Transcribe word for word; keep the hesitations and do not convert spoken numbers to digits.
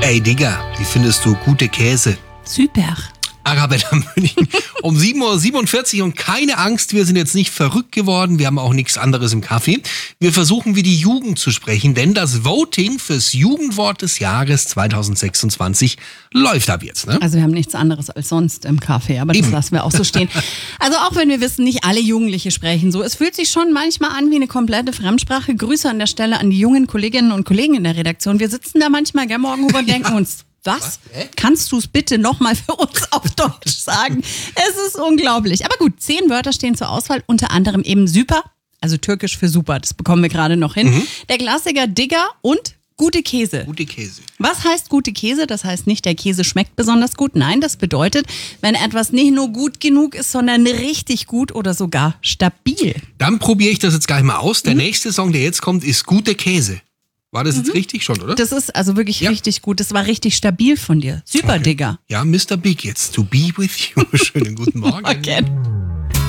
Ey, Digga, wie findest du gute Käse? Super. Arabella München um sieben Uhr siebenundvierzig und keine Angst, wir sind jetzt nicht verrückt geworden, wir haben auch nichts anderes im Kaffee. Wir versuchen, wie die Jugend zu sprechen, denn das Voting fürs Jugendwort des Jahres zweitausendsechsundzwanzig läuft ab jetzt, ne? Also wir haben nichts anderes als sonst im Kaffee, aber das Eben. lassen wir auch so stehen. Also auch wenn wir wissen, nicht alle Jugendliche sprechen so. Es fühlt sich schon manchmal an wie eine komplette Fremdsprache. Grüße an der Stelle an die jungen Kolleginnen und Kollegen in der Redaktion. Wir sitzen da manchmal gern morgen und denken Ja. uns, was? Was? Hä? Kannst du es bitte nochmal für uns auf Deutsch sagen? Es ist unglaublich. Aber gut, zehn Wörter stehen zur Auswahl, unter anderem eben super, also türkisch für super, das bekommen wir gerade noch hin. Mhm. Der Klassiker Digger und gute Käse. Gute Käse. Was heißt gute Käse? Das heißt nicht, der Käse schmeckt besonders gut. Nein, das bedeutet, wenn etwas nicht nur gut genug ist, sondern richtig gut oder sogar stabil. Dann probiere ich das jetzt gleich mal aus. Der mhm. nächste Song, der jetzt kommt, ist Gute Käse. War das jetzt mhm. richtig schon, oder? Das ist also wirklich ja. richtig gut. Das war richtig stabil von dir. Super, okay. Digger. Ja, Mister Big jetzt. To be with you. Schönen guten Morgen. Morgen.